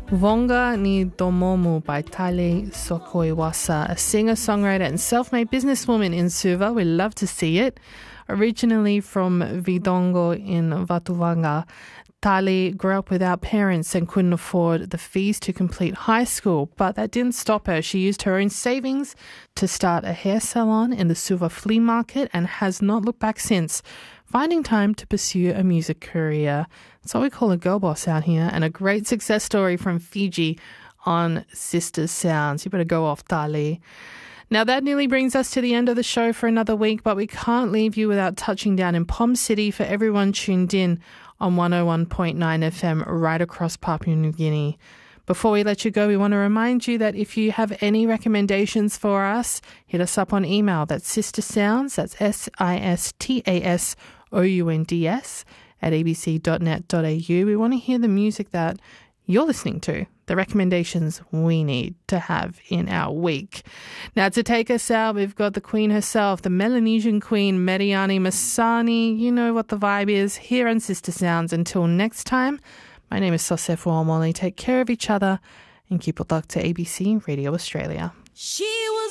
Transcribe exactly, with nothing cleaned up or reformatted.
Vonga ni Domomu by Tale Sokoiwasa, a singer-songwriter and self-made businesswoman in Suva. We love to see it. Originally from Vidongo in Vatuvanga, Tali grew up without parents and couldn't afford the fees to complete high school, but that didn't stop her. She used her own savings to start a hair salon in the Suva flea market and has not looked back since, finding time to pursue a music career. That's what we call a girl boss out here, and a great success story from Fiji on Sisters Sounds. You better go off, Tali. Now, that nearly brings us to the end of the show for another week, but we can't leave you without touching down in Pom City for everyone tuned in on one oh one point nine F M right across Papua New Guinea. Before we let you go, we want to remind you that if you have any recommendations for us, hit us up on email. That's sistersounds, that's S I S T A S O U N D S, at a b c dot net dot a u. We want to hear the music that you're listening to, the recommendations we need to have in our week. Now, to take us out, we've got the Queen herself, the Melanesian Queen, Mediani Masani. You know what the vibe is here on Sister Sounds. Until next time, my name is Sosef Wamoli. Take care of each other and keep it locked to A B C Radio Australia. She was